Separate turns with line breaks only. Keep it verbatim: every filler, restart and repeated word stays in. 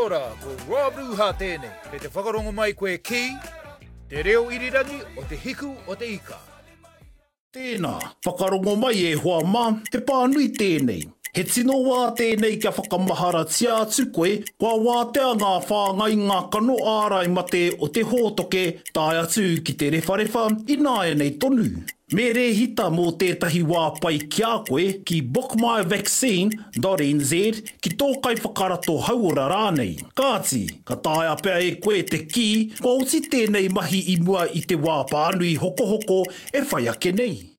ora ko Rob Ruha tēnei, pe te whakarongo mai koe ki, te reo irirangi o te hiku o te ika.
Tēnā, whakarongo mai e hoa mā, te pānui tēnei. He tino wā tēnei kia whakamahara tia atu koe, kua wātea ngā whāngai ngā kano ārai mate o te hōtoke, tāi atu ki te rewharewa, ināia nei tonu. Me re hita mō tētahi wā pai kia koe ki book my vaccine dot n z ki tōkai whakarato hauora rānei. Kāti, ka tāia pēr e koe te ki, kua uti tēnei mahi i mua i te wā pānui hoko hoko e whai ake nei.